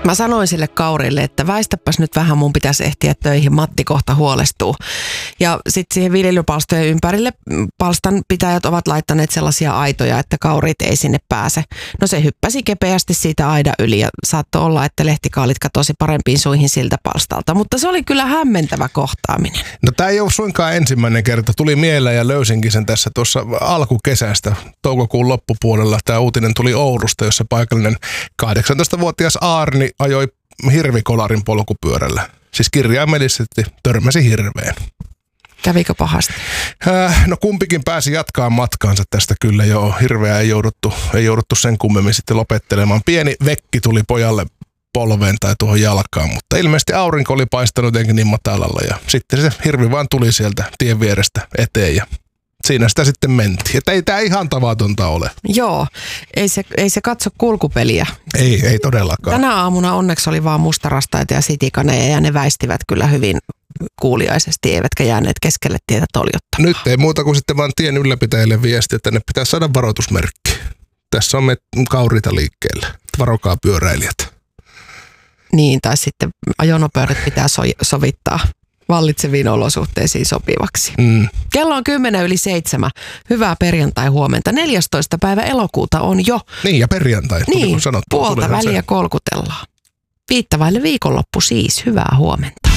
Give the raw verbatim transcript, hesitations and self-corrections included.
Mä sanoin sille Kaurille, että väistäpäs nyt vähän, mun pitäisi ehtiä töihin, Matti kohta huolestuu. Ja sitten siihen viljelypalstojen ympärille palstan pitäjät ovat laittaneet sellaisia aitoja, että kaurit ei sinne pääse. No se hyppäsi kepeästi siitä aidan yli ja saattoi olla, että lehtikaalit katosi parempiin suihin siltä palstalta. Mutta se oli kyllä hämmentävä kohtaaminen. No tämä ei ole suinkaan ensimmäinen kerta. Tuli mieleen ja löysinkin sen tässä tuossa alkukesästä, toukokuun loppupuolella. Tämä uutinen tuli Oulusta, jossa paikallinen kahdeksantoistavuotias Aarni ajoi hirvikolarin polkupyörällä. Siis kirjaimellisesti törmäsi hirveen. Kävikö pahasti? Äh, no kumpikin pääsi jatkaan matkaansa tästä kyllä jo. Hirveä ei jouduttu, ei jouduttu sen kummemmin sitten lopettelemaan. Pieni vekki tuli pojalle polveen tai tuohon jalkaan, mutta ilmeisesti aurinko oli paistanut jotenkin niin matalalla ja sitten se hirvi vaan tuli sieltä tien vierestä eteen ja siinä sitä sitten mentiin. Että ei tämä ihan tavatonta ole. Joo, ei se, ei se katso kulkupeliä. Ei, ei todellakaan. Tänä aamuna onneksi oli vaan mustarastaita ja sitikaneja ja ne väistivät kyllä hyvin kuuliaisesti, eivätkä jääneet keskelle tietä toljottamaan. Nyt ei muuta kuin sitten vaan tien ylläpitäjille viesti, että ne pitää saada varoitusmerkki. Tässä on me kaurita liikkeellä. Varokaa pyöräilijät. Niin, tai sitten ajonopeudet pitää so- sovittaa vallitseviin olosuhteisiin sopivaksi. Mm. Kello on kymmenen yli seitsemän. Hyvää perjantai-huomenta. neljästoista päivä elokuuta on jo. Niin, ja perjantai. Niin, sanottu, puolta väliä kolkutellaan. Viittavaille viikonloppu siis. Hyvää huomenta.